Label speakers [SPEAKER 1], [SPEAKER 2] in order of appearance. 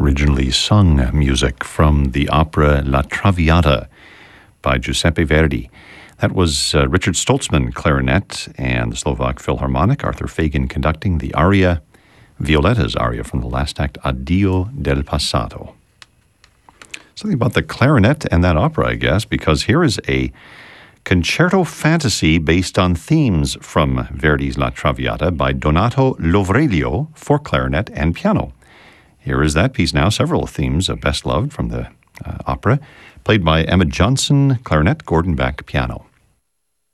[SPEAKER 1] originally sung music from the opera La Traviata by Giuseppe Verdi. That was Richard Stoltzman, clarinet, and the Slovak Philharmonic, Arthur Fagan conducting the aria, Violetta's aria from the last act, Addio del Passato. Something about the clarinet and that opera, I guess, because here is a concerto fantasy based on themes from Verdi's La Traviata by Donato Lovrelio for clarinet and piano. Here is that piece now, several themes of Best Loved from the opera, played by Emma Johnson, clarinet, Gordon Beck, piano.